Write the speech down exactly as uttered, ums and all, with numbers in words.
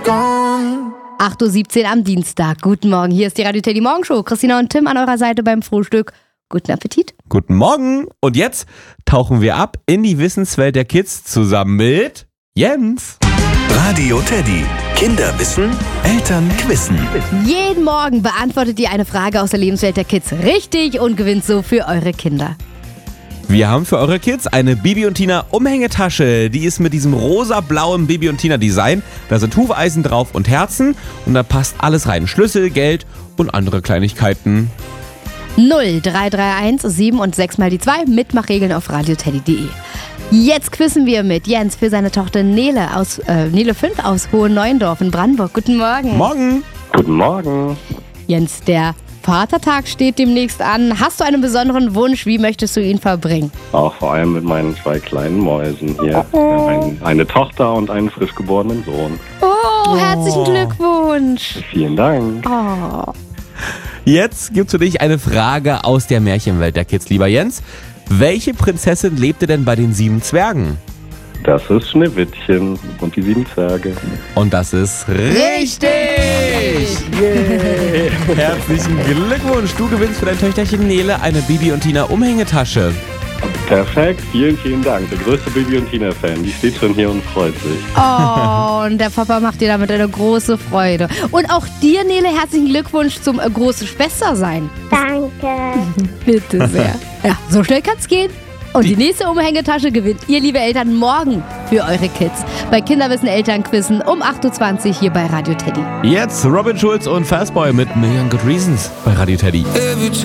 acht Uhr siebzehn am Dienstag. Guten Morgen, hier ist die Radio Teddy Morgenshow. Christina und Tim an eurer Seite beim Frühstück. Guten Appetit. Guten Morgen. Und jetzt tauchen wir ab in die Wissenswelt der Kids zusammen mit Jens. Radio Teddy. Kinderwissen, Eltern quissen. Jeden Morgen beantwortet ihr eine Frage aus der Lebenswelt der Kids richtig und gewinnt so für eure Kinder. Wir haben für eure Kids eine Bibi und Tina Umhängetasche. Die ist mit diesem rosa-blauen Bibi und Tina Design. Da sind Hufeisen drauf und Herzen und da passt alles rein. Schlüssel, Geld und andere Kleinigkeiten. null drei drei eins sieben und sechs mal die zwei. Mitmachregeln auf radioteddy punkt de. Jetzt quizzen wir mit Jens für seine Tochter Nele aus äh, Nele fünf aus Hohenneuendorf in Brandenburg. Guten Morgen. Morgen. Guten Morgen. Jens, der Vatertag steht demnächst an. Hast du einen besonderen Wunsch? Wie möchtest du ihn verbringen? Auch vor allem mit meinen zwei kleinen Mäusen hier. Wir haben ein, eine Tochter und einen frisch geborenen Sohn. Oh, herzlichen Glückwunsch. Vielen Dank. Oh. Jetzt gibt's für dich eine Frage aus der Märchenwelt der Kids, lieber Jens. Welche Prinzessin lebte denn bei den sieben Zwergen? Das ist Schneewittchen und die sieben Zwerge. Und das ist richtig! Yeah. Herzlichen Glückwunsch! Du gewinnst für dein Töchterchen Nele eine Bibi und Tina Umhängetasche. Perfekt, vielen, vielen Dank. Der größte Bibi und Tina-Fan, die steht schon hier und freut sich. Oh, und der Papa macht dir damit eine große Freude. Und auch dir, Nele, herzlichen Glückwunsch zum äh, große Schwester sein. Danke. Bitte sehr. Ja, so schnell kann's gehen. Und die nächste Umhängetasche gewinnt ihr, liebe Eltern, morgen für eure Kids. Bei Kinderwissen Elternquissen um acht Uhr zwanzig hier bei Radio Teddy. Jetzt Robin Schulz und Fastboy mit Million Good Reasons bei Radio Teddy.